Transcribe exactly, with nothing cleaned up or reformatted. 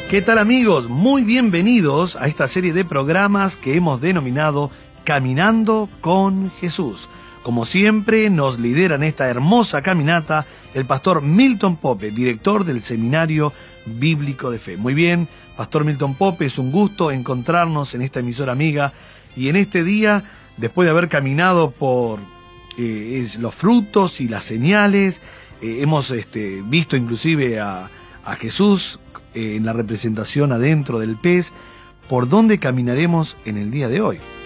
¿Qué tal, amigos? Muy bienvenidos a esta serie de programas que hemos denominado Caminando con Jesús. Como siempre, nos lidera en esta hermosa caminata el pastor Milton Pope, director del Seminario Bíblico de Fe. Muy bien, pastor Milton Pope, es un gusto encontrarnos en esta emisora amiga y en este día, después de haber caminado por eh, es, los frutos y las señales, eh, hemos este, visto inclusive a, a Jesús en la representación adentro del pez. ¿Por dónde caminaremos en el día de hoy?